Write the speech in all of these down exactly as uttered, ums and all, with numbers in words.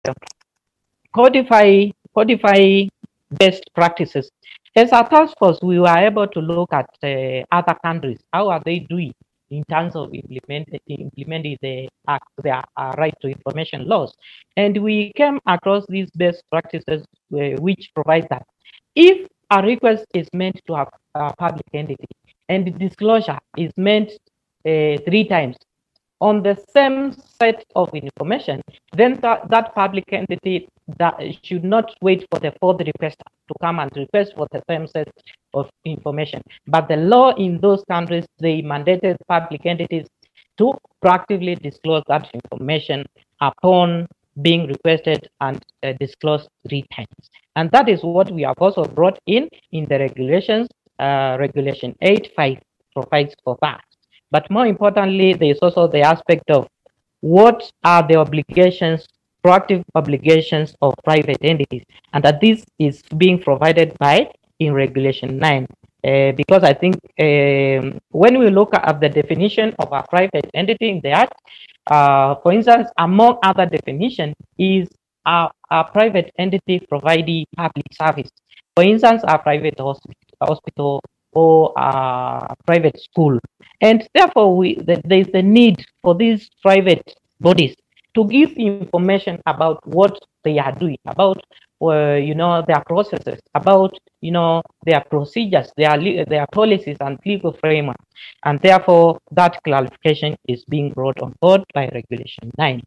codify codify best practices. As a task force, we were able to look at uh, other countries. How are they doing in terms of implement, implementing the act, their uh, right to information laws? And we came across these best practices, uh, which provide that if a request is meant to have a public entity and disclosure is meant uh, three times on the same set of information, then that, that public entity that should not wait for the fourth requester to come and request for the same set of information. But the law in those countries, they mandated public entities to proactively disclose that information upon being requested and uh, disclosed three times. And that is what we have also brought in in the regulations. Uh, regulation eight point five provides for that. But more importantly, there is also the aspect of what are the obligations, proactive obligations of private entities, and that this is being provided by in Regulation nine. Uh, because I think um, when we look at the definition of a private entity in the Act, uh, for instance, among other definitions is a, a private entity providing public service. For instance, a private hospital, hospital or a private school. And therefore, we, there is a need for these private bodies to give information about what they are doing, about uh, you know their processes, about you know their procedures, their their policies and legal framework, and therefore that clarification is being brought on board by Regulation nine.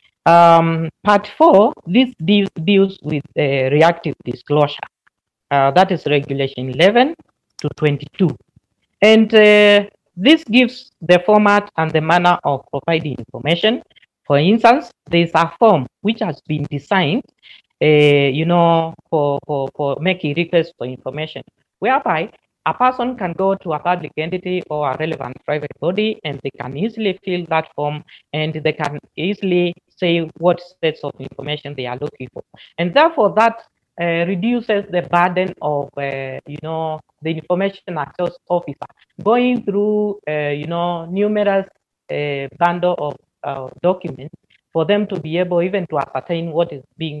Um, part four, this deals, deals with uh, reactive disclosure. Uh, that is Regulation eleven to twenty-two. And uh, this gives the format and the manner of providing information. For instance, there is a form which has been designed, uh, you know, for, for, for making requests for information, whereby a person can go to a public entity or a relevant private body and they can easily fill that form and they can easily say what sets of information they are looking for. And therefore, that uh, reduces the burden of, uh, you know, the information access officer going through, uh, you know, numerous uh, bundle of uh, documents for them to be able even to ascertain what is being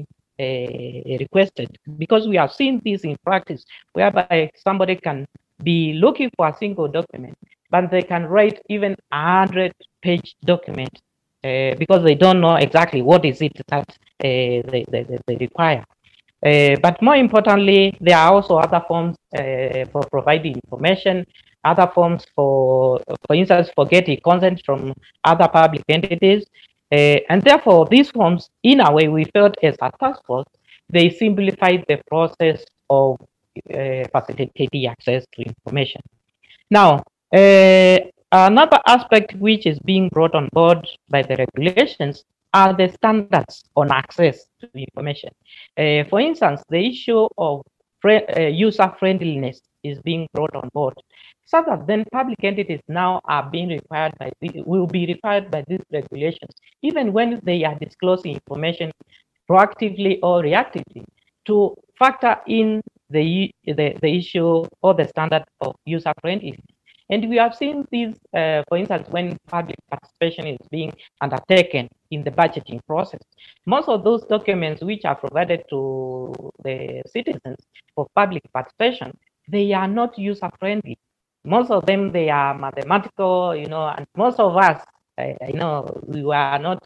uh, requested. Because we have seen this in practice, whereby somebody can be looking for a single document, but they can write even a hundred page document uh, because they don't know exactly what is it that uh, they, they, they require. Uh, but more importantly, there are also other forms uh, for providing information, other forms for, for instance, for getting consent from other public entities. Uh, and therefore, these forms, in a way, we felt as a task force, they simplified the process of uh, facilitating access to information. Now, uh, another aspect which is being brought on board by the regulations are the standards on access to information. Uh, for instance, the issue of uh, user friendliness is being brought on board, so that then public entities now are being required by the, will be required by these regulations, even when they are disclosing information proactively or reactively, to factor in the, the, the issue or the standard of user friendliness. And we have seen these, uh, for instance, when public participation is being undertaken in the budgeting process. Most of those documents which are provided to the citizens for public participation, they are not user-friendly. Most of them, they are mathematical, you know, and most of us, uh, you know, we were not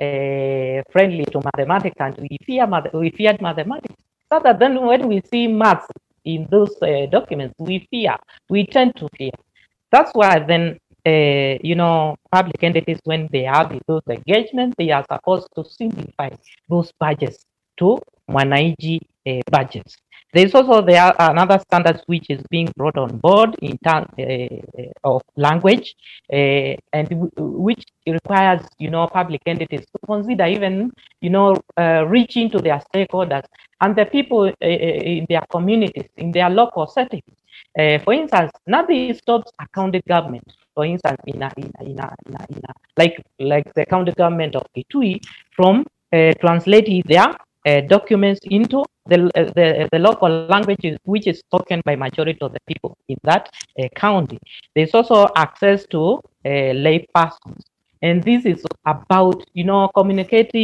uh, friendly to mathematics, and we, fear math we feared mathematics. So that then when we see maths in those uh, documents, we fear, we tend to fear. That's why then, uh, you know, public entities, when they have those engagements, they are supposed to simplify those budgets to Mwananchi uh, budgets. There's also there another standards which is being brought on board in terms uh, of language, uh, and which requires, you know, public entities to consider even, you know, uh, reaching to their stakeholders and the people uh, in their communities, in their local settings. Uh, for instance, nothing stops a county government, for instance, in a, in a, in a, in a, in a like like the county government of Kitui, from uh, translating their uh, documents into the, uh, the the local language which is spoken by majority of the people in that uh, county. There's also access to uh, lay persons, and this is about, you know, communicating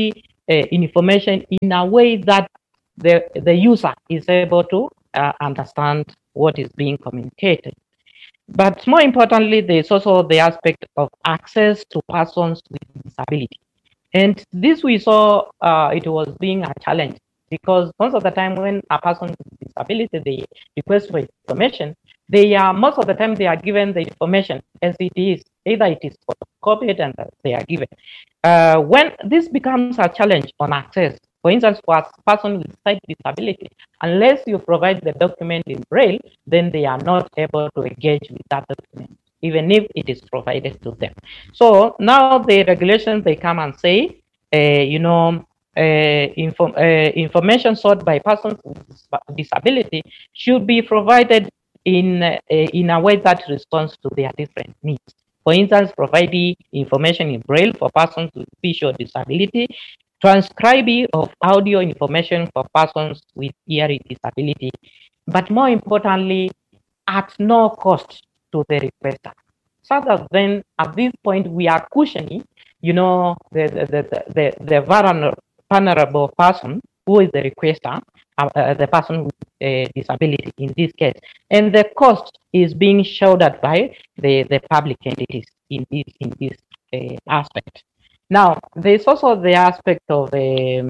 uh, information in a way that the, the user is able to uh, understand what is being communicated. But more importantly, there's also the aspect of access to persons with disability. And this we saw uh, it was being a challenge because most of the time when a person with disability, they request for information, they are, most of the time they are given the information as it is, either it is photocopied and they are given. Uh, when this becomes a challenge on access, for instance, for a person with sight disability, unless you provide the document in Braille, then they are not able to engage with that document, even if it is provided to them. So now the regulations, they come and say, uh, you know, uh, inform, uh, information sought by persons with disability should be provided in, uh, in a way that responds to their different needs. For instance, providing information in Braille for persons with visual disability, transcribing of audio information for persons with hearing disability, but more importantly, at no cost to the requester. So that then at this point we are cushioning, you know, the the the the, the vulnerable person who is the requester, uh, uh, the person with uh, disability in this case, and the cost is being shouldered by the the public entities in this in this uh, aspect. Now there's also the aspect of um,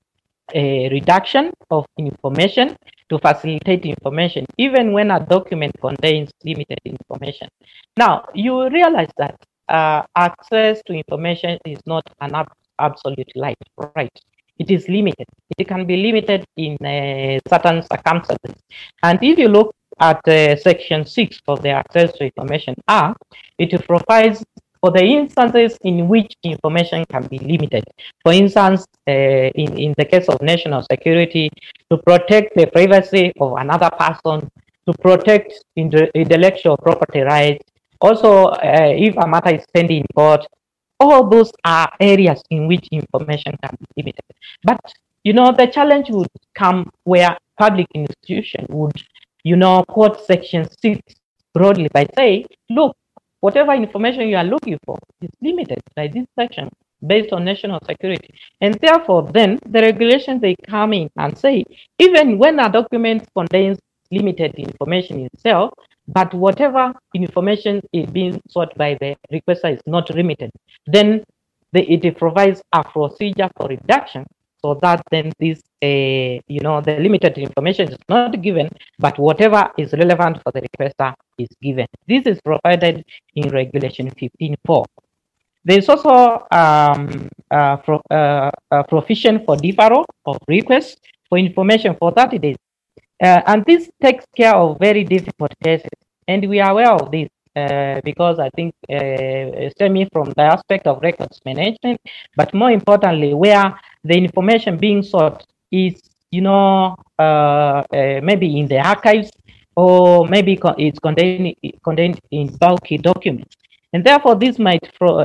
a reduction of information to facilitate information, even when a document contains limited information. Now, you realize that uh, access to information is not an ab absolute right, right? It is limited. It can be limited in uh, certain circumstances. And if you look at uh, Section six of the Access to Information Act, it provides for the instances in which information can be limited. For instance, uh, in, in the case of national security, to protect the privacy of another person, to protect intellectual property rights. Also, uh, if a matter is pending in court, all those are areas in which information can be limited. But, you know, the challenge would come where public institution would, you know, quote Section six broadly by saying, look, whatever information you are looking for is limited by this section based on national security. And therefore, then the regulations, they come in and say, even when a document contains limited information itself, but whatever information is being sought by the requester is not limited, then the, it provides a procedure for reduction so that then this, uh, you know, the limited information is not given, but whatever is relevant for the requester is given. This is provided in Regulation fifteen point four. There is also um, uh, pro, uh, a provision for deferral of requests for information for thirty days. Uh, and this takes care of very difficult cases. And we are aware of this uh, because I think uh, stemming from the aspect of records management, but more importantly, where the information being sought is, you know, uh, uh, maybe in the archives or maybe it's contained, contained in bulky documents. And therefore, this might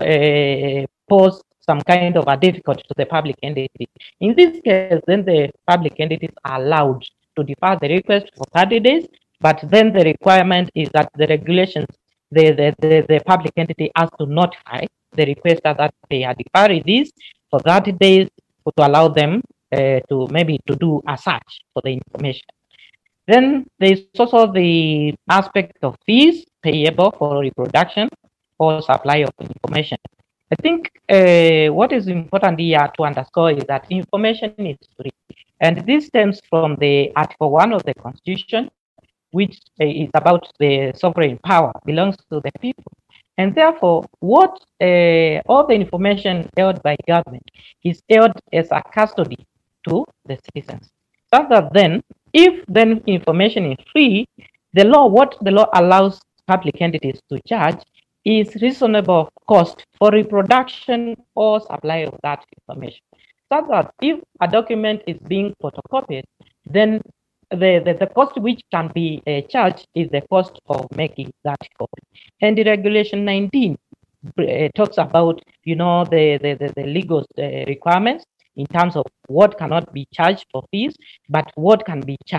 uh, pose some kind of a difficulty to the public entity. In this case, then the public entities are allowed to defer the request for thirty days, but then the requirement is that the regulations, the, the, the, the public entity has to notify the requester that they are deferring this for thirty days to allow them uh, to maybe to do a search for the information. Then there's also the aspect of fees payable for reproduction or supply of information. I think uh, what is important here to underscore is that information is free. And this stems from the Article one of the Constitution, which uh, is about the sovereign power belongs to the people. And therefore, what uh, all the information held by government is held as a custody to the citizens. So that then, if then information is free, the law, what the law allows public entities to charge is reasonable cost for reproduction or supply of that information. So that if a document is being photocopied, then the, the, the cost which can be uh, charged is the cost of making that copy. And the Regulation nineteen uh, talks about, you know, the, the, the, the legal uh, requirements in terms of what cannot be charged for fees, but what can be charged.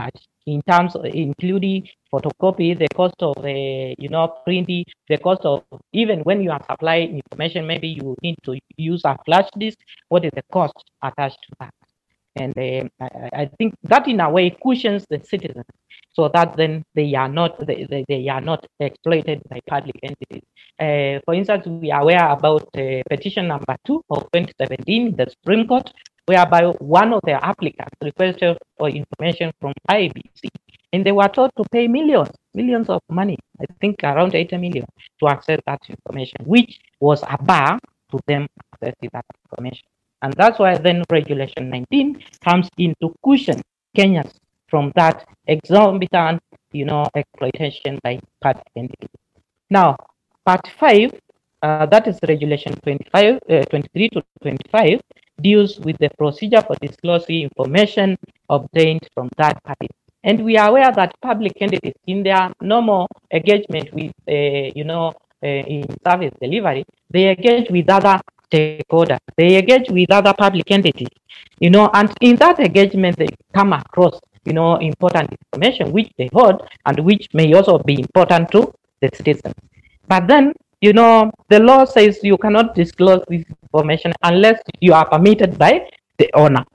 in terms of including photocopy, the cost of the, you know, printing, the cost of even when you are supplying information, maybe you need to use a flash disk. What is the cost attached to that? And uh, I, I think that in a way cushions the citizens, so that then they are not they, they, they are not exploited by public entities. Uh, for instance, we are aware about uh, petition number two of twenty seventeen, the Supreme Court, whereby one of the applicants requested for information from I B C, and they were told to pay millions, millions of money, I think around eighty million, to access that information, which was a bar to them accessing that information. And that's why then Regulation nineteen comes into cushion Kenyans from that exorbitant, you know, exploitation by public entities. Now, Part five, uh, that is Regulation twenty-five, uh, twenty-three to twenty-five, deals with the procedure for disclosing information obtained from third parties. And we are aware that public entities, in their normal engagement with, uh, you know, uh, in service delivery, they engage with other stakeholders, they engage with other public entities, you know, and in that engagement, they come across, you know, important information which they hold and which may also be important to the citizens. But then, you know, the law says you cannot disclose this information unless you are permitted by the owner.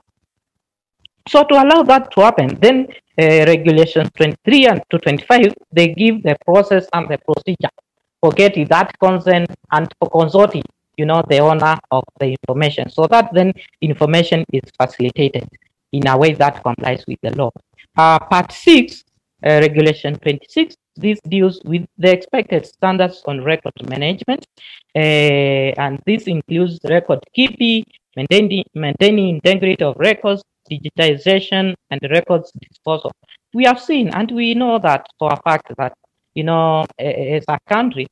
So to allow that to happen, then uh, regulations twenty-three and to twenty-five, they give the process and the procedure for getting that consent and for consulting, you know, the owner of the information, so that then information is facilitated in a way that complies with the law. Uh, part six, uh, regulation twenty-six, this deals with the expected standards on record management, uh, and this includes record keeping, maintaining, maintaining integrity of records, digitization, and records disposal. We have seen, and we know that for a fact that, you know, as a country,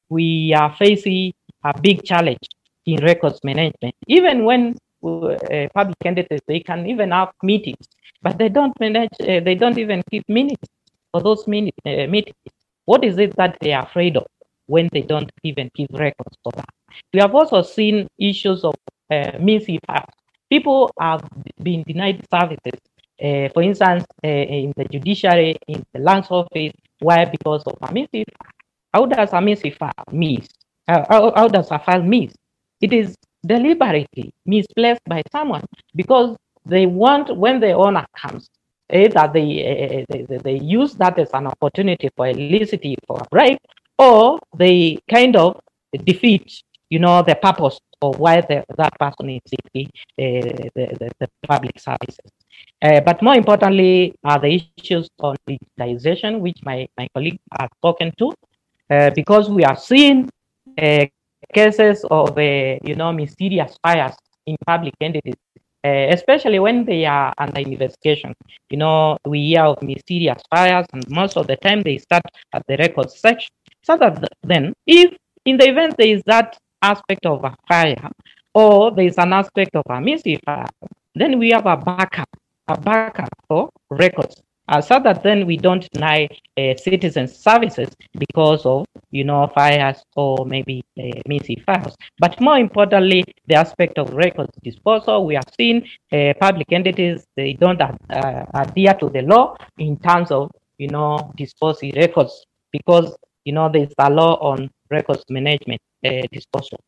we are facing a big challenge in records management. Even when uh, public entities, they can even have meetings, but they don't manage, uh, they don't even keep minutes for those minute, uh, meetings. What is it that they are afraid of when they don't even keep records for that? We have also seen issues of uh, missing files. People have been denied services, uh, for instance, uh, in the judiciary, in the lands office. Why? Because of a missing file. How does a missing file miss? Uh, how, how does a file miss? It is deliberately misplaced by someone because they want, when the owner comes, either they, uh, they, they use that as an opportunity for eliciting for a bribe, or they kind of defeat, you know, the purpose of why the, that person is seeking uh, the, the, the public services. Uh, but more importantly are the issues on digitization, which my, my colleague has spoken to, uh, because we are seeing uh, cases of, uh, you know, mysterious fires in public entities, uh, especially when they are under investigation. You know, we hear of mysterious fires, and most of the time they start at the records section. So that then, if in the event there is that aspect of a fire, or there is an aspect of a missing fire, then we have a backup, a backup for records, uh, so that then we don't deny uh, citizens services because of, you know, fires or maybe uh, missing files. But more importantly, the aspect of records disposal, we have seen uh, public entities, they don't uh, adhere to the law in terms of, you know, disposing records, because, you know, there's a law on records management uh, disposal.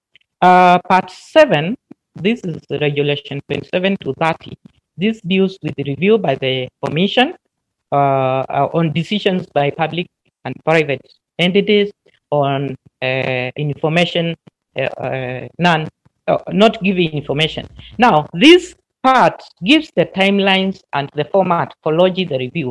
Uh, part seven, this is regulation twenty-seven to thirty. This deals with the review by the commission uh, on decisions by public and private entities on uh, information, uh, uh, none, uh, not giving information. Now, this part gives the timelines and the format for lodging the review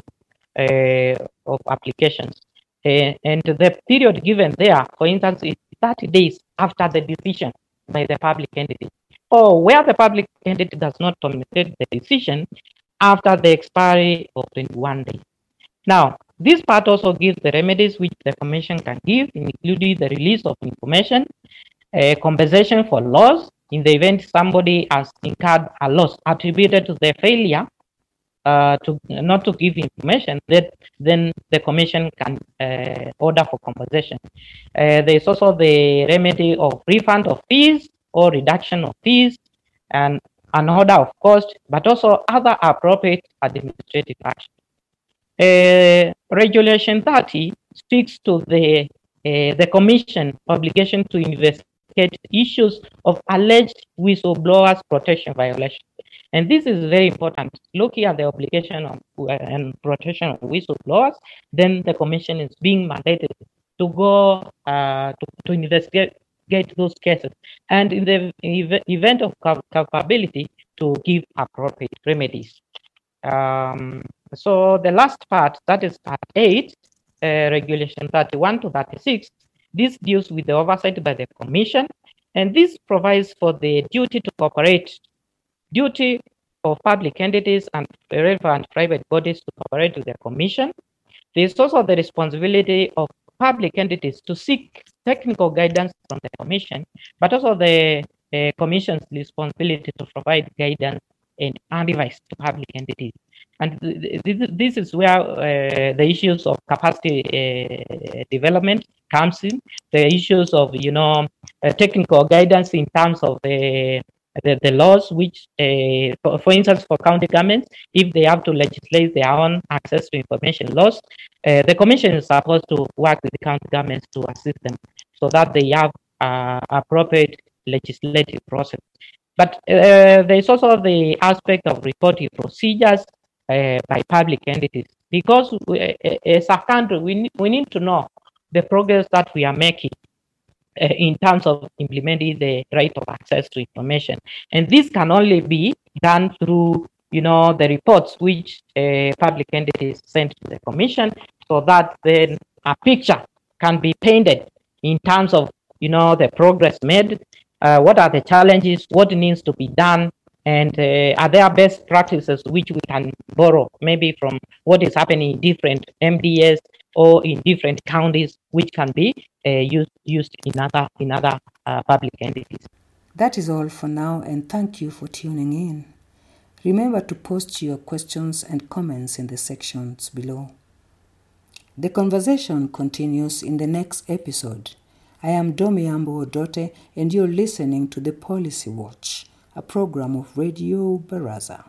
uh, of applications. Uh, and the period given there, for instance, is thirty days after the decision by the public entity, or where the public entity does not communicate the decision after the expiry of twenty-one days. Now, this part also gives the remedies which the commission can give, including the release of information, uh, compensation for loss in the event somebody has incurred a loss attributed to the failure Uh, to not to give information, that then the commission can uh, order for compensation. Uh, there is also the remedy of refund of fees or reduction of fees, and an order of cost, but also other appropriate administrative action. Uh, Regulation thirty speaks to the uh, the Commission obligation to investigate issues of alleged whistleblowers protection violation. And this is very important. Looking at the obligation of, uh, and protection of whistleblowers, then the Commission is being mandated to go uh, to, to investigate those cases, and in the ev event of culpability, to give appropriate remedies. Um, so the last part, that is part eight, uh, regulation thirty-one to thirty-six, this deals with the oversight by the Commission, and this provides for the duty to cooperate, duty of public entities and relevant private bodies to cooperate with the Commission. There is also the responsibility of public entities to seek technical guidance from the Commission, but also the uh, Commission's responsibility to provide guidance and advice to public entities. And th this is where uh, the issues of capacity uh, development comes in, the issues of, you know, uh, technical guidance in terms of the the, the laws, which, uh, for, for instance, for county governments, if they have to legislate their own access to information laws, uh, the Commission is supposed to work with the county governments to assist them so that they have uh, appropriate legislative process. But uh, there is also the aspect of reporting procedures uh, by public entities, because we, as a country, we need, we need to know the progress that we are making uh, in terms of implementing the right of access to information. And this can only be done through, you know, the reports which uh, public entities send to the Commission, so that then a picture can be painted in terms of, you know, the progress made, uh, what are the challenges, what needs to be done, and uh, are there best practices which we can borrow maybe from what is happening in different M D S or in different counties, which can be uh, used used in other in other uh, public entities. That is all for now, and thank you for tuning in. Remember to post your questions and comments in the sections below. The conversation continues in the next episode. I am Domi Ambo Odote, and you're listening to the Policy Watch, a program of Radio Baraza.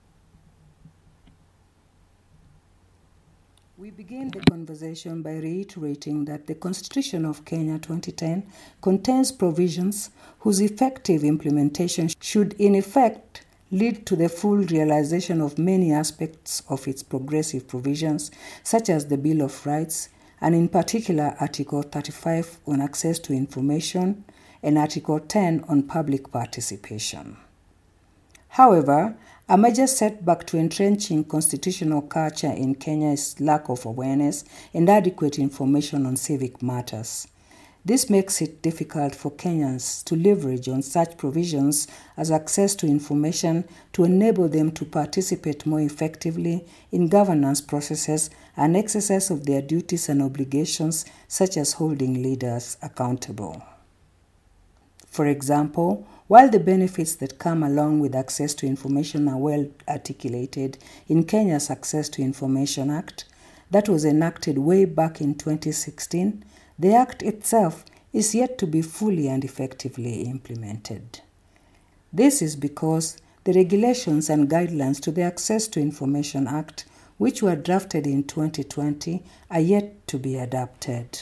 We begin the conversation by reiterating that the Constitution of Kenya twenty ten contains provisions whose effective implementation should in effect lead to the full realization of many aspects of its progressive provisions, such as the Bill of Rights, and in particular Article thirty-five on access to information and Article ten on public participation. However, a major setback to entrenching constitutional culture in Kenya is lack of awareness and adequate information on civic matters. This makes it difficult for Kenyans to leverage on such provisions as access to information to enable them to participate more effectively in governance processes and exercise of their duties and obligations, such as holding leaders accountable. For example, while the benefits that come along with access to information are well articulated in Kenya's Access to Information Act, that was enacted way back in twenty sixteen, the Act itself is yet to be fully and effectively implemented. This is because the regulations and guidelines to the Access to Information Act, which were drafted in twenty twenty, are yet to be adapted.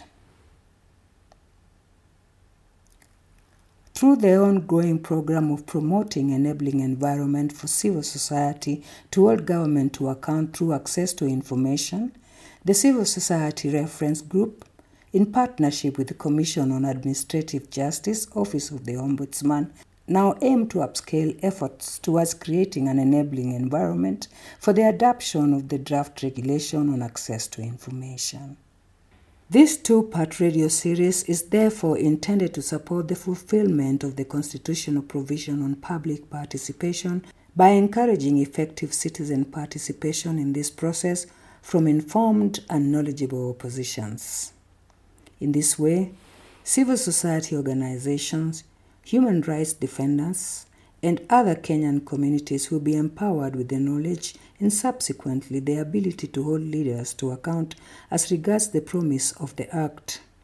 Through the ongoing program of promoting enabling environment for civil society to hold government to account through access to information, the Civil Society Reference Group, in partnership with the Commission on Administrative Justice, Office of the Ombudsman, now aim to upscale efforts towards creating an enabling environment for the adoption of the draft regulation on access to information. This two-part radio series is therefore intended to support the fulfillment of the constitutional provision on public participation by encouraging effective citizen participation in this process from informed and knowledgeable oppositions. In this way, civil society organizations, human rights defenders, and other Kenyan communities will be empowered with the knowledge and subsequently the ability to hold leaders to account as regards the promise of the Act.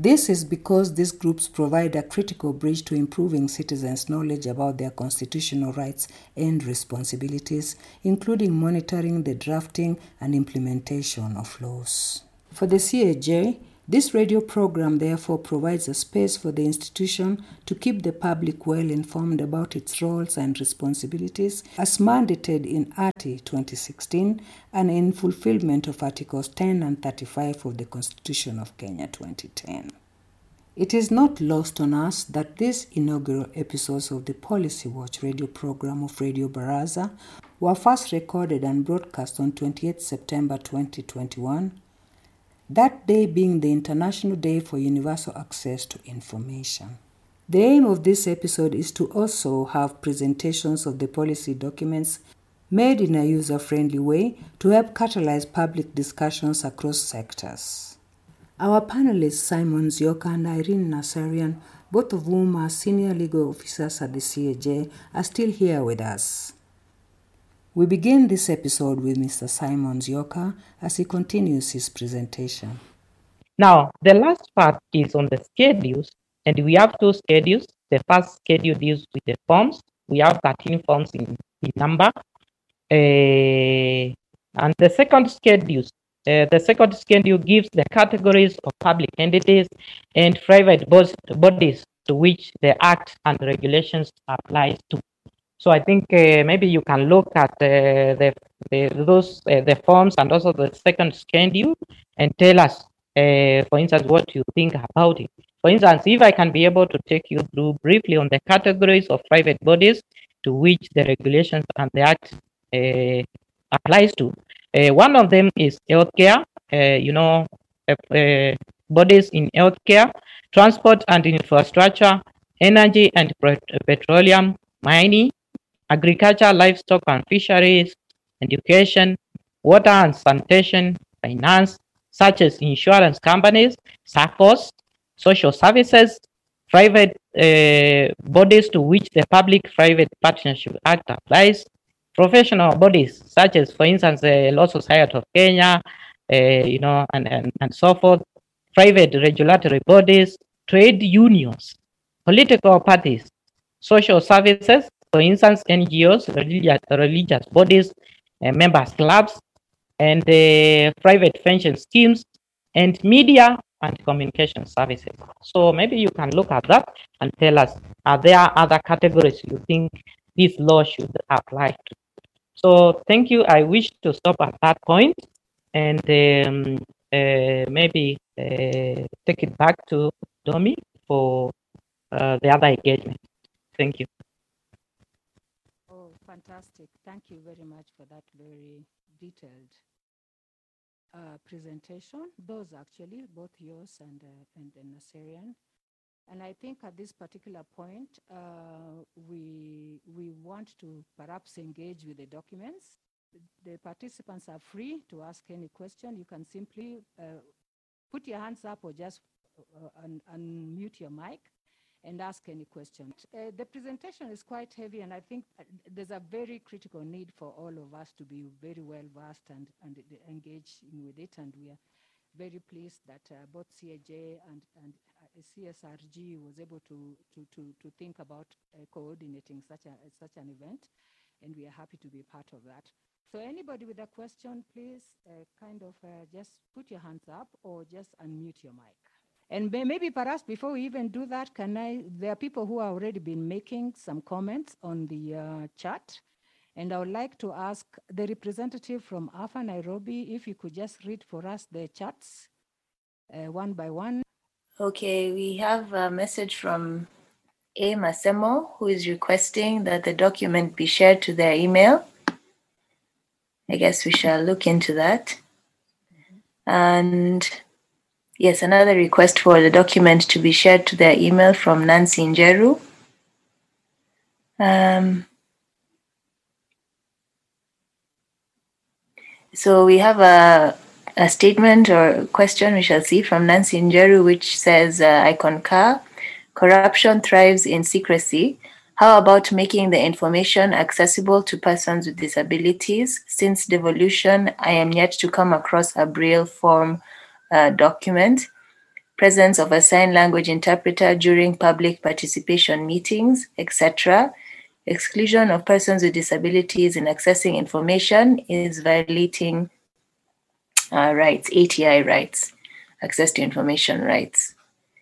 This is because these groups provide a critical bridge to improving citizens' knowledge about their constitutional rights and responsibilities, including monitoring the drafting and implementation of laws. For the C A J, this radio program therefore provides a space for the institution to keep the public well informed about its roles and responsibilities as mandated in A R T I twenty sixteen and in fulfillment of Articles ten and thirty-five of the Constitution of Kenya twenty ten. It is not lost on us that these inaugural episodes of the Policy Watch radio program of Radio Baraza were first recorded and broadcast on twenty-eighth September twenty twenty-one, that day being the International Day for Universal Access to Information. The aim of this episode is to also have presentations of the policy documents made in a user-friendly way to help catalyze public discussions across sectors. Our panelists, Simon Nzioka and Irene Nasserian, both of whom are senior legal officers at the C A J, are still here with us. We begin this episode with Mister Simon Nzioka as he continues his presentation. Now, the last part is on the schedules, and we have two schedules. The first schedule deals with the forms. We have thirteen forms in, in number. Uh, and the second schedule, uh, the second schedule gives the categories of public entities and private bodies to which the Act and regulations applies to. So I think uh, maybe you can look at uh, the, the those uh, the forms and also the second schedule and tell us, uh, for instance, what you think about it. For instance, if I can be able to take you through briefly on the categories of private bodies to which the regulations and the Act uh, applies to. Uh, one of them is healthcare. Uh, you know, uh, uh, bodies in healthcare, transport and infrastructure, energy and petroleum, mining, agriculture, livestock and fisheries, education, water and sanitation, finance, such as insurance companies, SACCOs, social services, private uh, bodies to which the Public-Private Partnership Act applies, professional bodies, such as, for instance, the Law Society of Kenya, uh, you know, and, and, and so forth, private regulatory bodies, trade unions, political parties, social services, for instance, N G Os, religious, religious bodies, uh, members clubs, and uh, private pension schemes, and media and communication services. So maybe you can look at that and tell us, are there other categories you think this law should apply to? So thank you. I wish to stop at that point and um, uh, maybe uh, take it back to Domi for uh, the other engagement. Thank you. Fantastic. Thank you very much for that very detailed uh, presentation. Those actually, both yours and, uh, and, and Nasserian. And I think at this particular point, uh, we, we want to perhaps engage with the documents. The participants are free to ask any question. You can simply uh, put your hands up or just uh, un unmute your mic and ask any question. Uh, the presentation is quite heavy, and I think there's a very critical need for all of us to be very well versed and, and engaged with it. And we are very pleased that uh, both C A J and, and uh, C S R G was able to, to, to, to think about uh, coordinating such, a, such an event, and we are happy to be part of that. So anybody with a question, please uh, kind of uh, just put your hands up or just unmute your mic. And maybe perhaps before we even do that, can I, there are people who have already been making some comments on the uh, chat. And I would like to ask the representative from A F A Nairobi, if you could just read for us the chats uh, one by one. Okay, we have a message from A. Masemo, who is requesting that the document be shared to their email. I guess we shall look into that. Mm-hmm. And yes, another request for the document to be shared to their email from Nancy Njeru. Um, so we have a, a statement or a question we shall see from Nancy Njeru, which says, uh, I concur, corruption thrives in secrecy. How about making the information accessible to persons with disabilities? Since devolution, I am yet to come across a Braille form Uh, document. presence of a sign language interpreter during public participation meetings, et cetera. Exclusion of persons with disabilities in accessing information is violating uh, rights, A T I rights, access to information rights.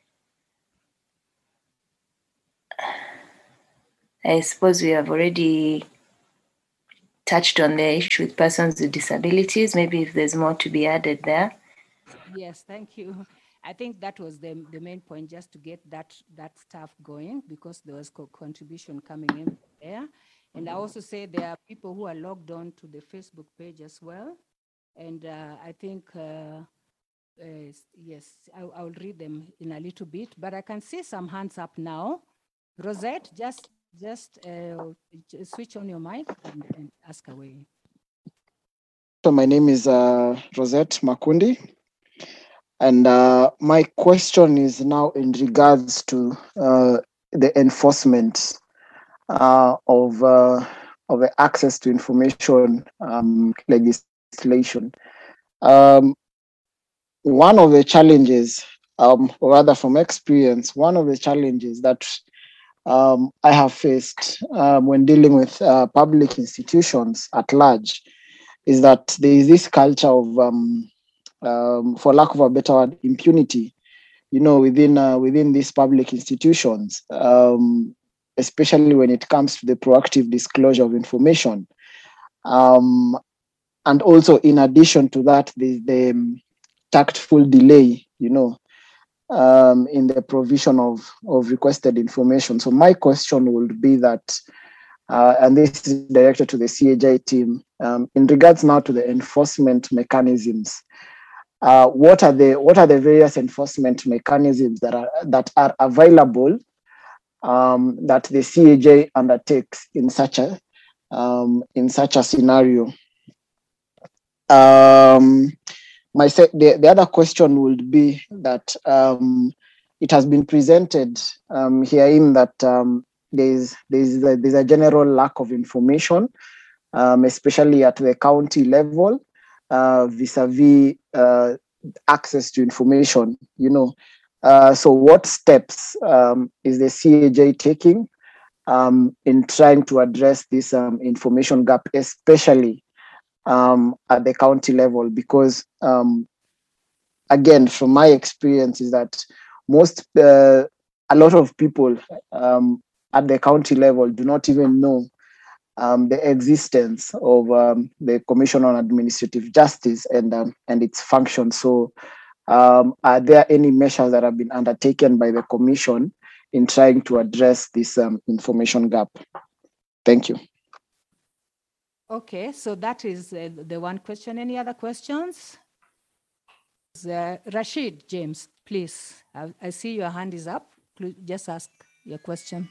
I suppose we have already touched on the issue with persons with disabilities. Maybe if there's more to be added there. Yes, thank you. I think that was the, the main point, just to get that, that stuff going, because there was co contribution coming in there. And I also say there are people who are logged on to the Facebook page as well. And uh, I think, uh, uh, yes, I, I'll read them in a little bit, but I can see some hands up now. Rosette, just, just uh, switch on your mic and, and ask away. So my name is uh, Rosette Makundi. And uh, my question is now in regards to uh, the enforcement uh, of uh, of the access to information um, legislation. Um, one of the challenges, um, or rather from experience, one of the challenges that um, I have faced um, when dealing with uh, public institutions at large is that there is this culture of um, Um, for lack of a better word, impunity, you know, within uh, within these public institutions, um, especially when it comes to the proactive disclosure of information. Um, and also, in addition to that, the, the um, tactful delay, you know, um, in the provision of, of requested information. So my question would be that, uh, and this is directed to the C A J team, um, in regards now to the enforcement mechanisms. Uh, what are the what are the various enforcement mechanisms that are that are available um, that the C A J undertakes in such a um, in such a scenario? Um, my the, the other question would be that um, it has been presented um, herein that um, there's there's a, there's a general lack of information, um, especially at the county level. Uh, vis-a-vis uh, access to information, you know. Uh, so what steps um, is the C A J taking um, in trying to address this um, information gap, especially um, at the county level? Because, um, again, from my experience is that most, uh, a lot of people um, at the county level do not even know Um, the existence of um, the Commission on Administrative Justice and um, and its function. So, um, are there any measures that have been undertaken by the Commission in trying to address this um, information gap? Thank you. Okay, so that is uh, the one question. Any other questions? Uh, Rashid James, please. I, I see your hand is up. Please just ask your question.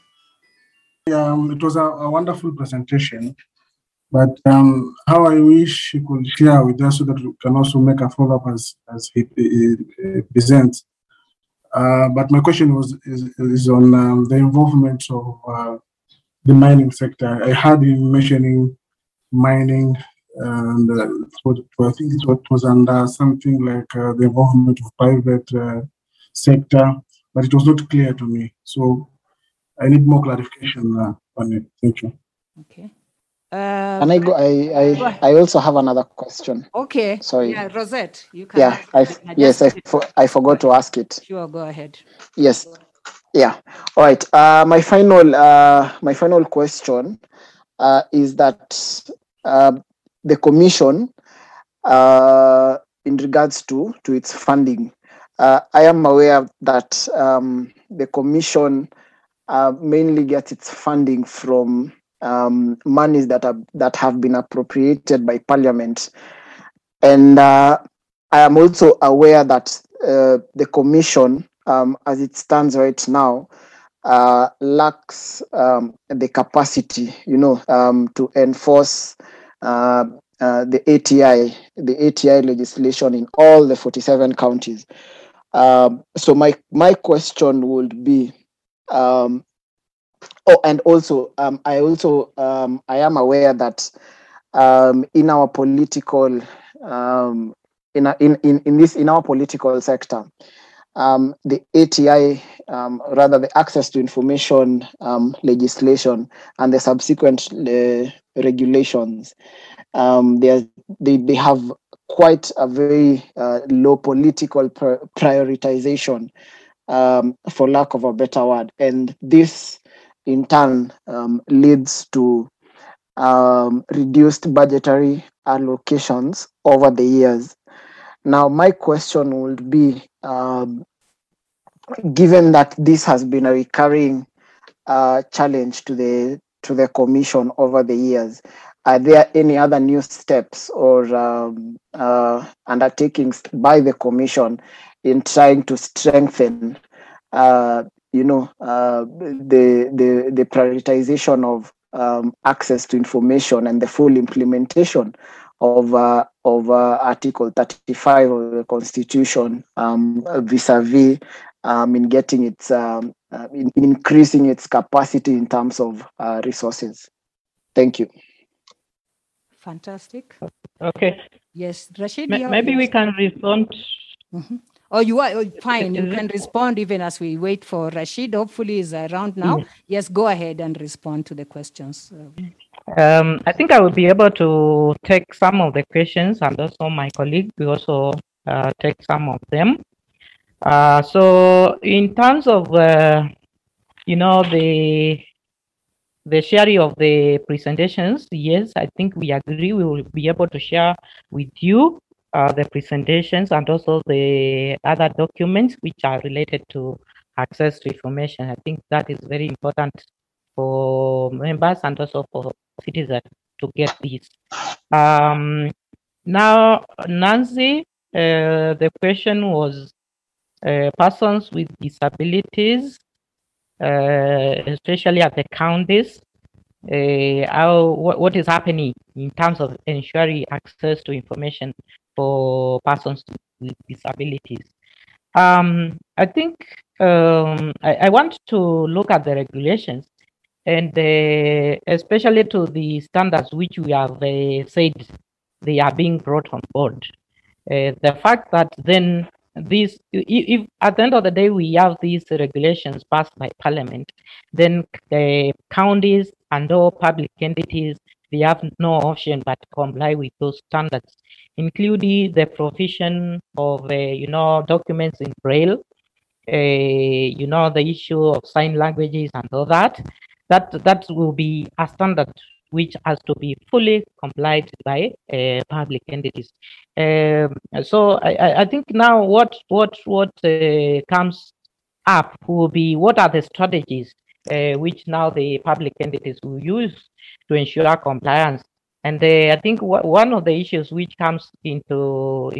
Um, it was a, a wonderful presentation, but um, how I wish you could share with us so that we can also make a follow-up as, as he, he, he presents. Uh, but my question was is, is on um, the involvement of uh, the mining sector. I heard you mentioning mining, and uh, what, I think it was, it was under something like uh, the involvement of private uh, sector, but it was not clear to me. So I need more clarification uh, on it. Thank you. Okay. Uh, and I go. I I, I also have another question. Okay. Sorry. Yeah, Rosette, you can. Yeah. I yes. I for, I forgot to ask it. Sure. Go ahead. Yes. Yeah. All right. Uh, my final uh, my final question uh, is that uh, the Commission, uh, in regards to to its funding, uh, I am aware that um, the Commission Uh, mainly gets its funding from um, monies that are that have been appropriated by Parliament, and uh, I am also aware that uh, the Commission, um, as it stands right now, uh, lacks um, the capacity, you know, um, to enforce uh, uh, the A T I, the A T I legislation in all the forty-seven counties. Um, so my my question would be. Um, oh, and also, um, I also um, I am aware that um, in our political um, in, a, in in in this in our political sector, um, the A T I, um, rather the access to information um, legislation and the subsequent uh, regulations, um, they, are, they they have quite a very uh, low political pr- prioritization, um, for lack of a better word, and this in turn um, leads to um, reduced budgetary allocations over the years. Now, my question would be, um, given that this has been a recurring uh, challenge to the to the commission over the years, are there any other new steps or um, uh, undertakings by the commission in trying to strengthen, uh, you know, uh, the the the prioritization of um, access to information and the full implementation of uh, of uh, Article thirty-five of the Constitution, um, vis-a-vis um, in getting its um, uh, in, in increasing its capacity in terms of uh, resources? Thank you. Fantastic. Okay. Yes, Rashid. M- maybe yes. we can respond. Mm-hmm. Oh, you are oh, fine. You can respond even as we wait for Rashid. Hopefully, he's around now. Yes. Yes, go ahead and respond to the questions. Um, I think I will be able to take some of the questions, and also my colleague will also uh, take some of them. Uh, so, in terms of uh, you know the the sharing of the presentations, yes, I think we agree. We will be able to share with you uh, the presentations and also the other documents which are related to access to information. I think that is very important for members and also for citizens to get this. Um, now, Nancy, uh, the question was uh, persons with disabilities, uh, especially at the counties, uh, how, what, what is happening in terms of ensuring access to information for persons with disabilities. Um, I think um, I, I want to look at the regulations and uh, especially to the standards which we have uh, said they are being brought on board. Uh, the fact that then these, if at the end of the day we have these regulations passed by Parliament, then the counties and all public entities, they have no option but to comply with those standards, including the provision of uh, you know documents in Braille, uh, you know the issue of sign languages and all that. That that will be a standard which has to be fully complied by uh, public entities. Um, so I, I think now what what what uh, comes up will be what are the strategies uh, which now the public entities will use to ensure compliance. And uh, I think w- one of the issues which comes into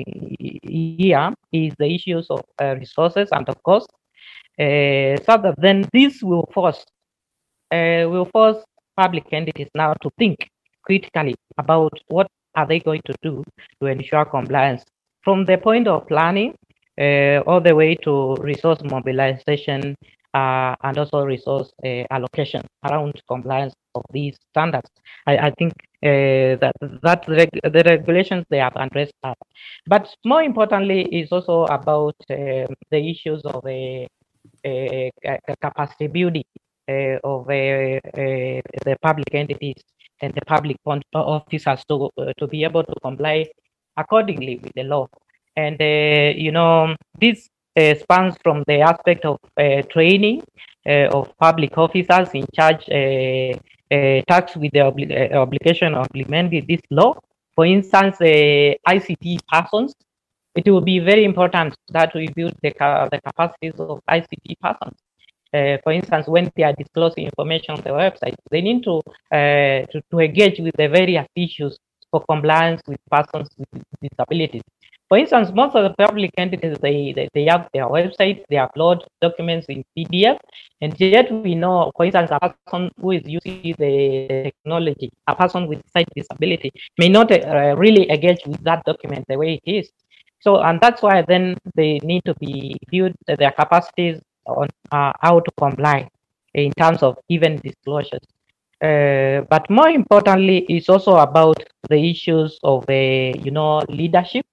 here is the issues of uh, resources and of course, uh, so that then this will force uh, will force public entities now to think critically about what are they going to do to ensure compliance from the point of planning uh, all the way to resource mobilization uh, and also resource uh, allocation around compliance of these standards. I, I think uh, that that reg- the regulations they have addressed that, but more importantly is also about uh, the issues of a, a, a capacity building uh, of uh, uh, the public entities and the public officers to uh, to be able to comply accordingly with the law. And uh, you know this uh, spans from the aspect of uh, training uh, of public officers in charge uh, uh, tasked with the obli- uh, obligation of implementing this law. For instance, uh, I C T persons. It will be very important that we build the, ca- the capacities of I C T persons. Uh, for instance, when they are disclosing information on the website, they need to, uh, to, to engage with the various issues for compliance with persons with disabilities. For instance, most of the public entities, they, they, they have their website, they upload documents in P D F, and yet we know, for instance, a person who is using the technology, a person with sight disability, may not uh, really engage with that document the way it is. So, and that's why then they need to be built, their capacities on uh, how to comply in terms of even disclosures. Uh, but more importantly, it's also about the issues of, uh, you know, leadership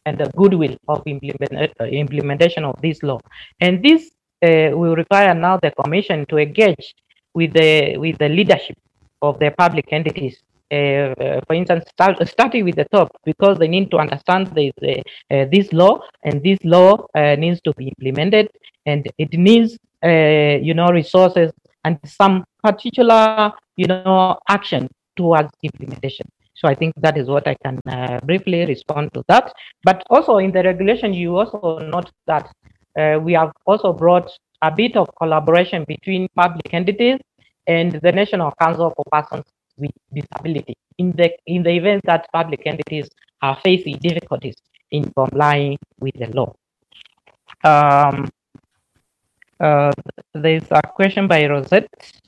and the goodwill of implement, uh, implementation of this law. And this uh, will require now the commission to engage with the with the leadership of the public entities. Uh, uh, for instance, start, starting with the top, because they need to understand this, uh, uh, this law, and this law uh, needs to be implemented, and it needs, uh, you know, resources and some particular, you know, action towards implementation. So I think that is what I can uh, briefly respond to that. But also in the regulation, you also note that uh, we have also brought a bit of collaboration between public entities and the National Council for Persons with Disability in the in the event that public entities are facing difficulties in complying with the law. Um, uh, there's a question by Rosette,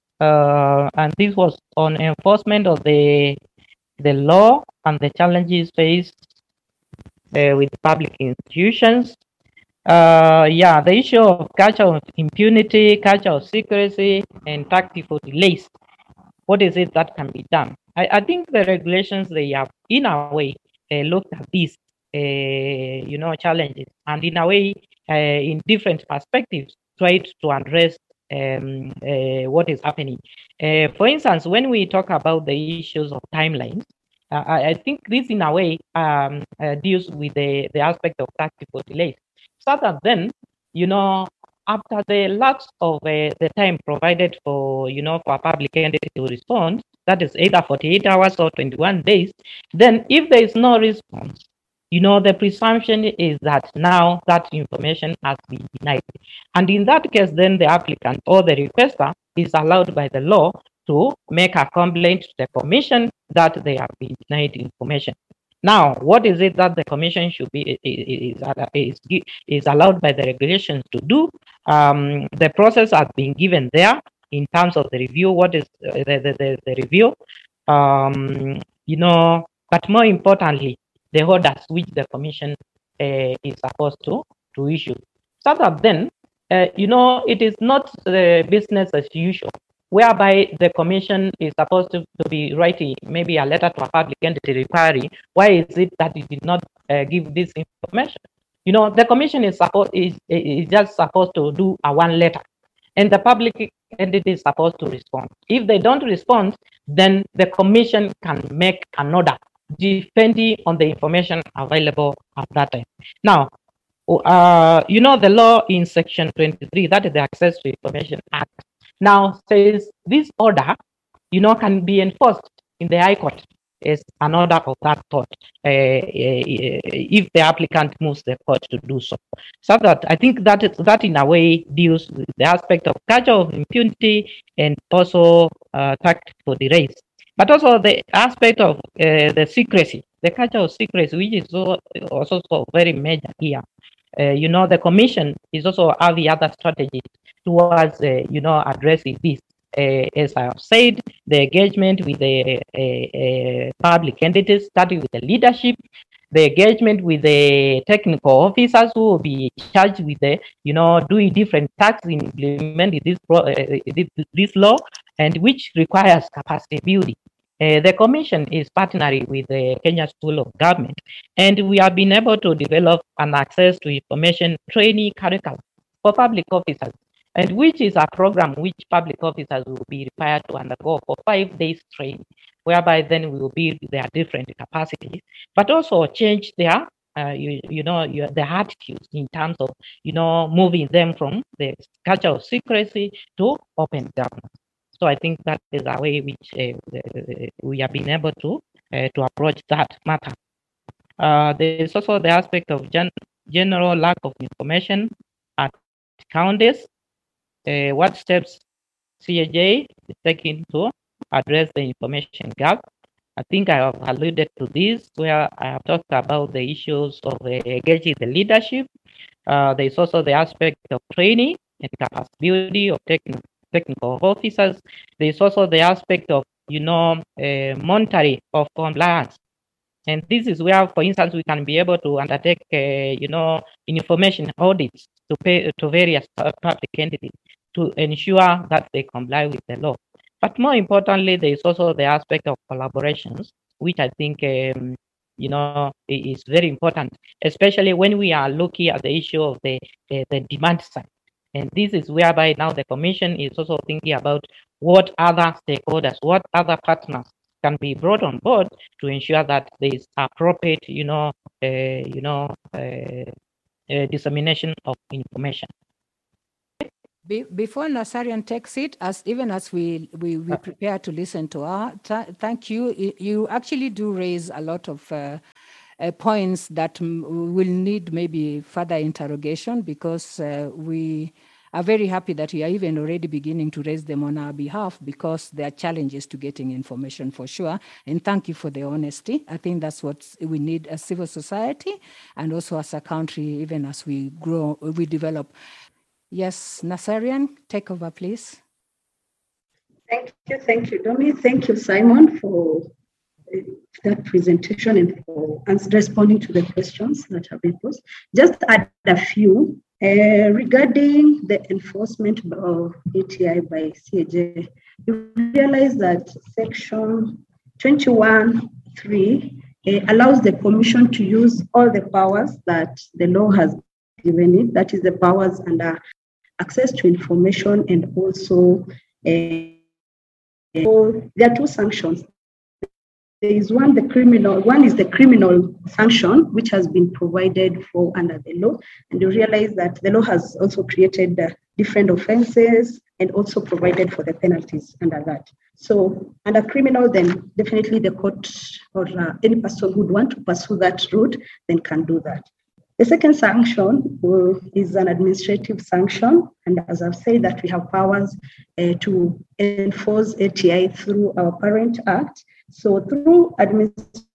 uh, and this was on enforcement of the the law and the challenges faced uh, with public institutions. Uh, yeah, the issue of culture of impunity, culture of secrecy, and tactical delays. What is it that can be done? I, I think the regulations, they have, in a way, uh, looked at these, uh, you know, challenges, and in a way, uh, in different perspectives, tried to address um, uh, what is happening. Uh, for instance, when we talk about the issues of timelines, uh, I, I think this, in a way, um, uh, deals with the, the aspect of tactical delays. So that then, you know, after the lapse of uh, the time provided for, you know, for a public entity to respond, that is either forty-eight hours or twenty-one days, then if there is no response, you know, the presumption is that now that information has been denied. And in that case, then the applicant or the requester is allowed by the law to make a complaint to the commission that they have been denied information. Now, what is it that the commission should be is, is, is allowed by the regulations to do? Um, the process has been given there in terms of the review. What is uh, the, the, the, the review? Um, you know, but more importantly, the orders which the commission uh, is supposed to, to issue. So that then, uh, you know, it is not the business as usual, whereby the commission is supposed to, to be writing maybe a letter to a public entity requiring, why is it that you did not uh, give this information? You know, the commission is supposed is, is just supposed to do a one letter, and the public entity is supposed to respond. If they don't respond, then the commission can make an order depending on the information available at that time. Now, uh, you know, the law in section twenty-three, that is the Access to Information Act, now says this order, you know, can be enforced in the High Court as an order of that court uh, if the applicant moves the court to do so. So that I think that is, that in a way deals with the aspect of culture of impunity and also uh, tactical delays, but also the aspect of uh, the secrecy, the culture of secrecy, which is also so very major here. Uh, you know, the commission is also having other strategies towards, uh, you know, addressing this. Uh, as I have said, the engagement with the uh, uh, public entities, starting with the leadership, the engagement with the technical officers who will be charged with the, you know, doing different tasks in implementing this, uh, this, this law, and which requires capacity building. Uh, the commission is partnering with the Kenya School of Government, and we have been able to develop an access to information training curriculum for public officers, and which is a program which public officers will be required to undergo for five days training, whereby then we will build their different capacities, but also change their, uh, you, you know, your, their attitudes in terms of, you know, moving them from the culture of secrecy to open governance. So I think that is a way which uh, we have been able to uh, to approach that matter. Uh, there is also the aspect of gen general lack of information at counties. Uh, what steps C A J is taking to address the information gap? I think I have alluded to this, where I have talked about the issues of uh, engaging the leadership. Uh, there is also the aspect of training and capacity building of technical technical officers. There is also the aspect of, you know, uh, monitoring of compliance. And this is where, for instance, we can be able to undertake, uh, you know, information audits to pay to various public entities to ensure that they comply with the law. But more importantly, there is also the aspect of collaborations, which I think um, you know, is very important, especially when we are looking at the issue of the, the, the demand side. And this is whereby now the Commission is also thinking about what other stakeholders, what other partners can be brought on board to ensure that there is appropriate, you know, uh, you know, uh, uh, dissemination of information. Be, before Nassarian takes it, as even as we, we, we prepare to listen to her, th thank you. You actually do raise a lot of uh, uh, points that will need maybe further interrogation, because uh, we are very happy that you are even already beginning to raise them on our behalf, because there are challenges to getting information for sure. And thank you for the honesty. I think that's what we need as civil society and also as a country, even as we grow, we develop. Yes, Nassarian, take over, please. Thank you, thank you, Domi. Thank you, Simon, for uh, that presentation and for responding to the questions that have been posed. Just add a few uh, regarding the enforcement of A T I by C A J. You realize that Section twenty-one three uh, allows the Commission to use all the powers that the law has given it. That is the powers under access to information, and also uh, so there are two sanctions. There is one, the criminal, one is the criminal sanction, which has been provided for under the law. And you realize that the law has also created uh, different offenses and also provided for the penalties under that. So under criminal, then definitely the court or uh, any person who would want to pursue that route, then can do that. The second sanction uh, is an administrative sanction, and as I've said, that we have powers uh, to enforce A T I through our Parent Act. So through administrative,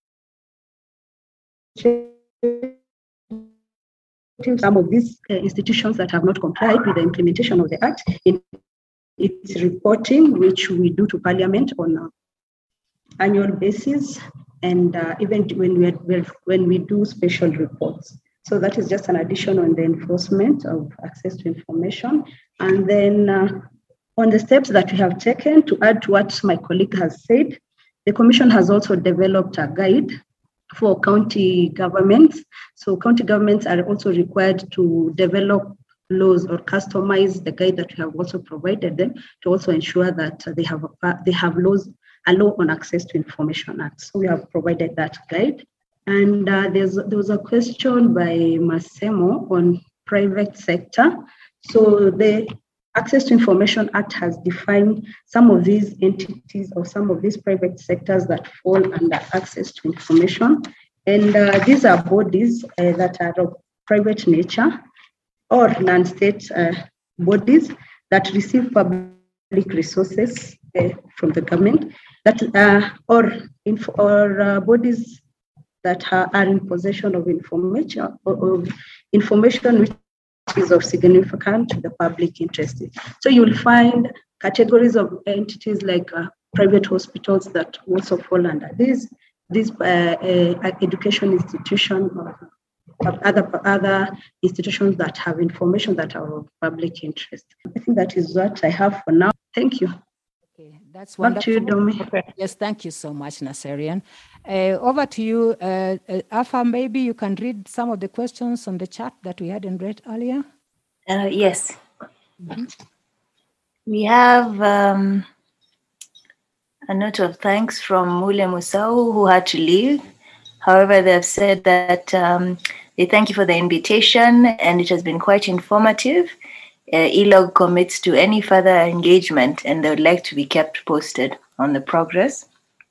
some of these uh, institutions that have not complied with the implementation of the Act in its reporting, which we do to Parliament on an annual basis, and uh, even when we when we do special reports. So that is just an addition on the enforcement of access to information. And then uh, on the steps that we have taken, to add to what my colleague has said, the Commission has also developed a guide for county governments. So county governments are also required to develop laws or customize the guide that we have also provided them to also ensure that they have a, they have laws, a law on access to information act. So we have provided that guide. And uh, there's, there was a question by Masemo on private sector. So the Access to Information Act has defined some of these entities or some of these private sectors that fall under access to information. And uh, these are bodies uh, that are of private nature or non-state uh, bodies that receive public resources uh, from the government, that uh, or, inf- or uh, bodies that are, are in possession of information or of information which is of significance to the public interest. So you'll find categories of entities like uh, private hospitals that also fall under this, this uh, uh, education institution or other, other institutions that have information that are of public interest. I think that is what I have for now. Thank you. Okay, that's Back to wonderful. you, Domi. Okay. Yes, thank you so much, Nassarian. Uh, over to you, uh, uh, Afa, maybe you can read some of the questions on the chat that we hadn't read earlier. Uh, yes. Mm-hmm. We have um, a note of thanks from Mule Musau, who had to leave. However, they've said that um, they thank you for the invitation and it has been quite informative. Uh, E L O G commits to any further engagement and they would like to be kept posted on the progress.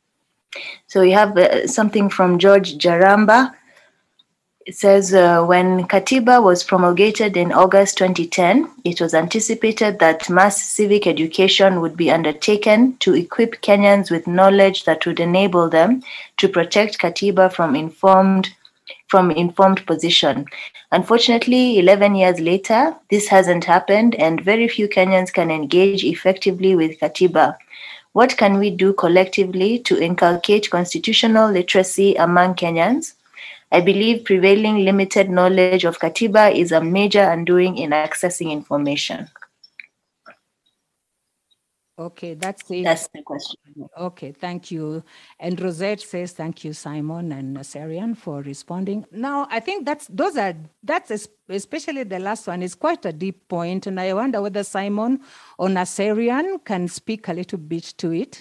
So we have uh, something from George Jaramba. It says, uh, when Katiba was promulgated in August twenty ten, it was anticipated that mass civic education would be undertaken to equip Kenyans with knowledge that would enable them to protect Katiba from informed from informed position. Unfortunately, eleven years later, this hasn't happened and very few Kenyans can engage effectively with Katiba. What can we do collectively to inculcate constitutional literacy among Kenyans? I believe prevailing limited knowledge of Katiba is a major undoing in accessing information. Okay, that's it. That's the question. Okay, thank you. And Rosette says thank you, Simon and Sarian, for responding. Now, I think that's those are that's es- especially the last one is quite a deep point, and I wonder whether Simon or Nasarian can speak a little bit to it.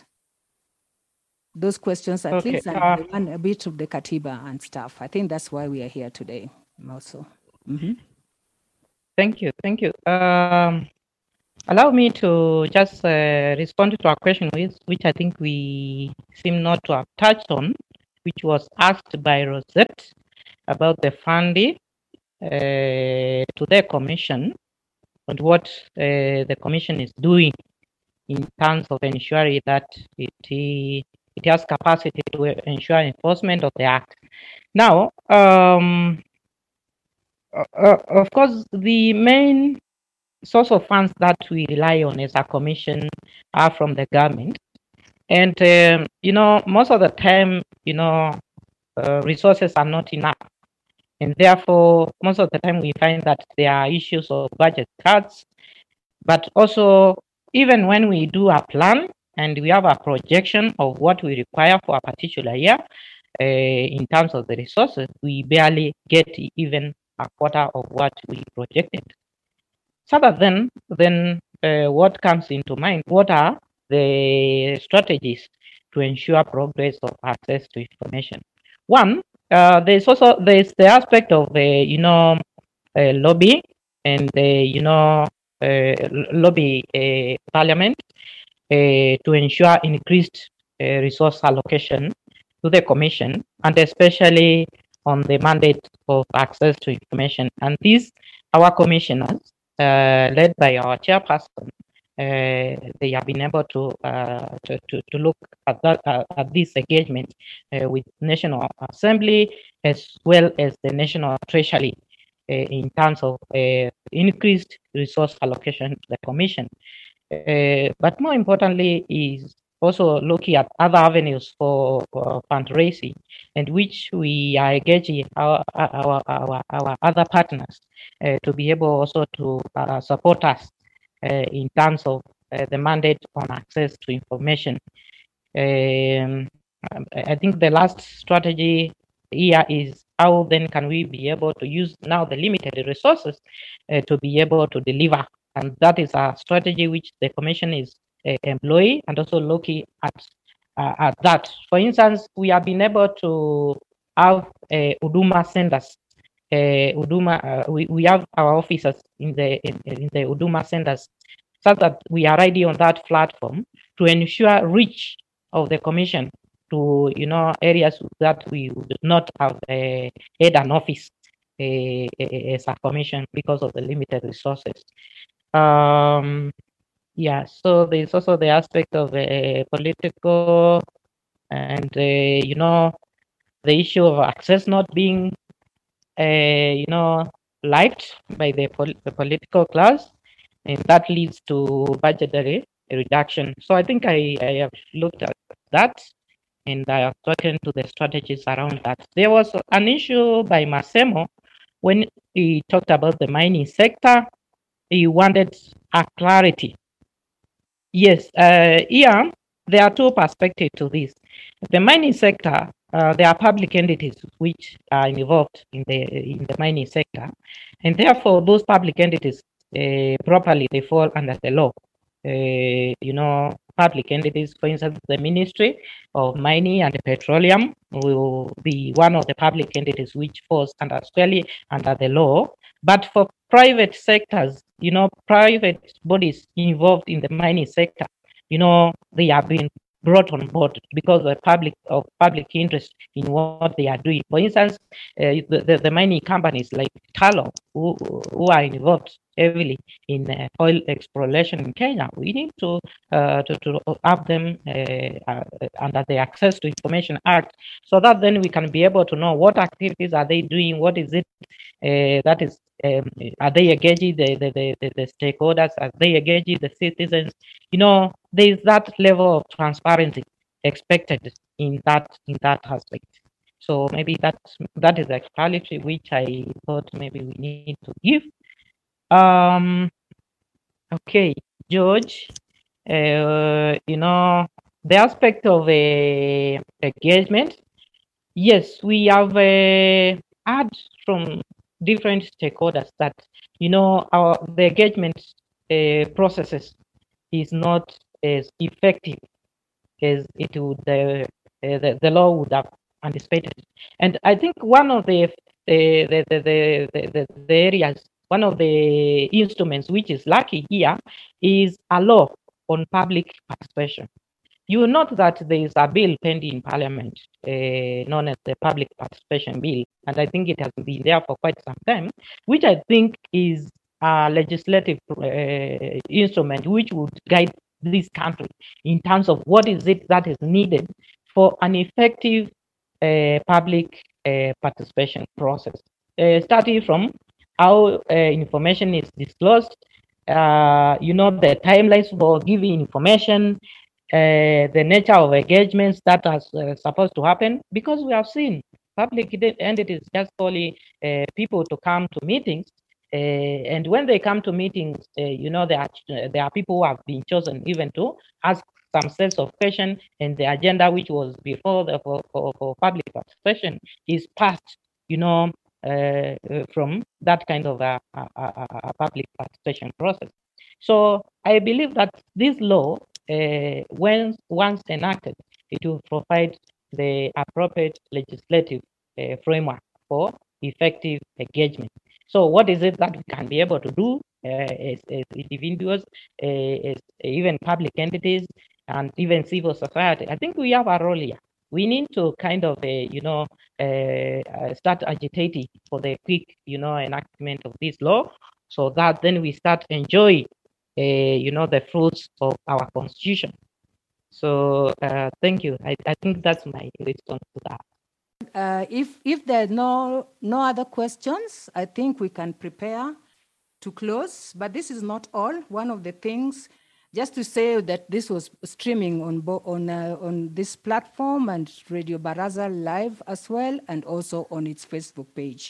Those questions at Okay, least, and uh, the one a bit of the Katiba and stuff. I think that's why we are here today, also. Mhm. Thank you, thank you. Um, allow me to just uh, respond to a question which, which I think we seem not to have touched on, which was asked by Rosette about the funding uh, to their commission and what uh, the commission is doing in terms of ensuring that it, it has capacity to ensure enforcement of the act. Now, um, uh, uh, of course, the main source of funds that we rely on as a commission are from the government. And, um, you know, most of the time, you know, uh, resources are not enough. And therefore, most of the time we find that there are issues of budget cuts. But also, even when we do a plan and we have a projection of what we require for a particular year, uh, in terms of the resources, we barely get even a quarter of what we projected. So that then, then uh, what comes into mind? What are the strategies to ensure progress of access to information? One, uh, there's also there's the aspect of uh, you know uh, lobby and uh, you know uh, lobby uh, parliament uh, to ensure increased uh, resource allocation to the commission, and especially on the mandate of access to information. And these, our commissioners, uh, led by our chairperson, uh, they have been able to, uh, to, to, to look at, that, uh, at this engagement uh, with National Assembly as well as the National Treasury uh, in terms of uh, increased resource allocation to the Commission. Uh, but more importantly is also looking at other avenues for, for fundraising, and which we are engaging our our our, our other partners uh, to be able also to uh, support us uh, in terms of uh, the mandate on access to information. Um, I think the last strategy here is how then can we be able to use now the limited resources uh, to be able to deliver, and that is a strategy which the commission is uh, employing and also looking at uh, at that. For instance, we have been able to have uh, Uduma centers. Uh, Uduma, uh, we, we have our officers in the in, in the Uduma centers, so that we are already on that platform to ensure reach of the commission to you know areas that we would not have uh, had an office uh, as a commission because of the limited resources. Um, yeah, so there's also the aspect of uh, political and uh, you know the issue of access not being uh, you know liked by the, pol the political class, and that leads to budgetary reduction. So I think I, I have looked at that, and I have spoken to the strategies around that. There was an issue by Masemo when he talked about the mining sector. He wanted a clarity. Yes, uh, here there are two perspectives to this. The mining sector, uh, there are public entities which are involved in the in the mining sector, and therefore those public entities uh, properly they fall under the law. Uh, you know, public entities, for instance, the Ministry of Mining and Petroleum will be one of the public entities which falls under squarely under the law. But for private sectors, you know, private bodies involved in the mining sector, you know, they have been brought on board because of the public of public interest in what they are doing. For instance, uh, the, the, the mining companies like Tullow, who, who are involved heavily in uh, oil exploration in Kenya, we need to uh, to, to have them uh, uh, under the Access to Information Act, so that then we can be able to know what activities are they doing, what is it uh, that is, um, are they engaging the, the, the, the stakeholders, are they engaging the citizens? You know, there is that level of transparency expected in that in that aspect. So maybe that that is a clarity which I thought maybe we need to give. Um, okay, George, uh, you know, the aspect of uh, engagement, yes, we have uh, heard from different stakeholders that, you know, our the engagement uh, processes is not as effective as it would uh, uh, the, the law would have anticipated. And I think one of the the the the, the, the, the areas, one of the instruments which is lucky here is a law on public participation. You will note that there is a bill pending in Parliament uh, known as the Public Participation Bill, and I think it has been there for quite some time, which I think is a legislative uh, instrument which would guide this country in terms of what is it that is needed for an effective uh, public uh, participation process, uh, starting from how uh, information is disclosed, uh, you know, the timelines for giving information, uh, the nature of engagements that are uh, supposed to happen, because we have seen public entities just calling uh, people to come to meetings. Uh, and when they come to meetings, uh, you know, there are, uh, there are people who have been chosen even to ask some sets of questions, and the agenda which was before the for, for, for public participation is passed, you know, uh, from that kind of a, a, a, a public participation process. So I believe that this law, uh, when once enacted, it will provide the appropriate legislative uh, framework for effective engagement. So what is it that we can be able to do uh, as, as individuals, uh, as even public entities, and even civil society? I think we have a role here. We need to kind of, uh, you know, uh, start agitating for the quick, you know, enactment of this law, so that then we start enjoying, uh, you know, the fruits of our constitution. So uh, thank you. I, I think that's my response to that. Uh, if if there are no no other questions, I think we can prepare to close. But this is not all. One of the things, just to say that this was streaming on on uh, on this platform and Radio Baraza Live as well, and also on its Facebook page.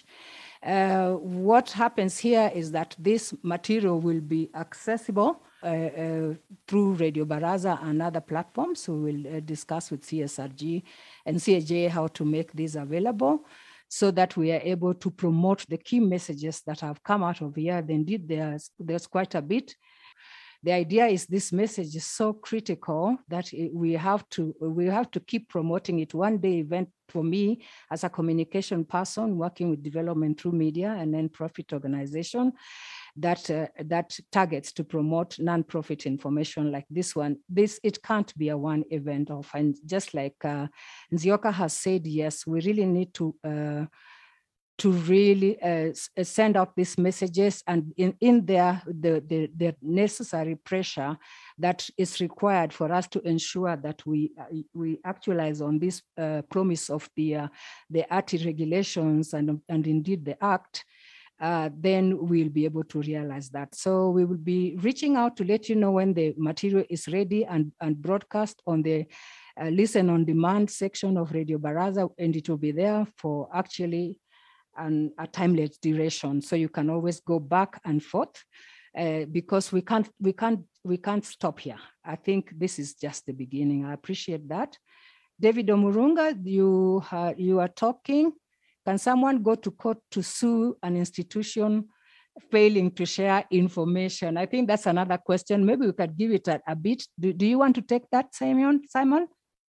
Uh, what happens here is that this material will be accessible uh, uh, through Radio Baraza and other platforms. So we'll uh, discuss with C S R G and C A J how to make these available, so that we are able to promote the key messages that have come out of here. Indeed, there's, there's quite a bit. The idea is this message is so critical that we have to we have to keep promoting it. One day event for me as a communication person working with development through media and non-profit organization that uh, that targets to promote non-profit information like this one. This it can't be a one event off. And just like uh, Nzioka has said, yes, we really need to uh, to really uh, send out these messages, and in, in there, the, the, the necessary pressure that is required for us to ensure that we uh, we actualize on this uh, promise of the uh, the A T I regulations and, and indeed the Act, uh, then we'll be able to realize that. So we will be reaching out to let you know when the material is ready and, and broadcast on the uh, listen on demand section of Radio Baraza, and it will be there for actually and a timeless duration, so you can always go back and forth, uh, because we can't we can't we can't stop here. I think this is just the beginning. I appreciate that. David Omurunga, you uh, you are talking. Can someone go to court to sue an institution failing to share information? I think that's another question. Maybe we could give it a, a bit. Do, do you want to take that, Simon? Simon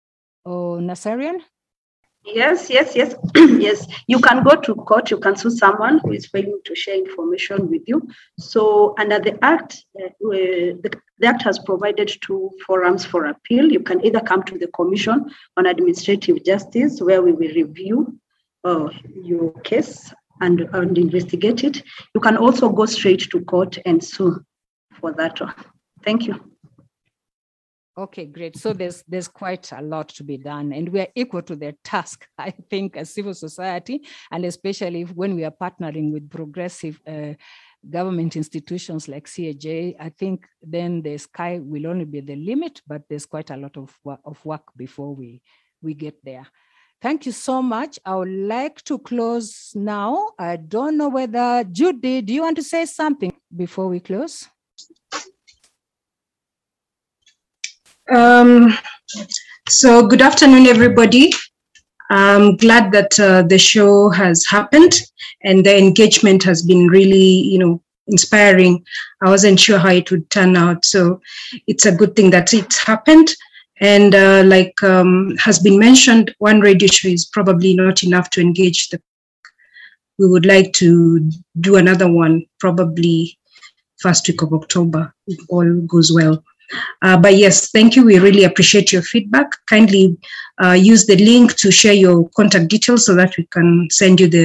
or Nassarian? Yes, yes, yes, yes. You can go to court. You can sue someone who is failing to share information with you. So under the Act, uh, the, the Act has provided two forums for appeal. You can either come to the Commission on Administrative Justice, where we will review uh, your case and, and investigate it. You can also go straight to court and sue for that one. Thank you. Okay, great. So there's there's quite a lot to be done, and we are equal to the task, I think, as civil society, and especially when we are partnering with progressive uh, government institutions like C A J. I think then the sky will only be the limit, but there's quite a lot of, of work before we, we get there. Thank you so much. I would like to close now. I don't know whether, Judy, do you want to say something before we close? Um, so good afternoon, everybody. I'm glad that uh, the show has happened and the engagement has been really, you know, inspiring. I wasn't sure how it would turn out. So it's a good thing that it's happened. And uh, like um, has been mentioned, one radio show is probably not enough to engage the. We would like to do another one, probably first week of October, if all goes well. Uh, but yes, thank you. We really appreciate your feedback. Kindly uh, use the link to share your contact details so that we can send you the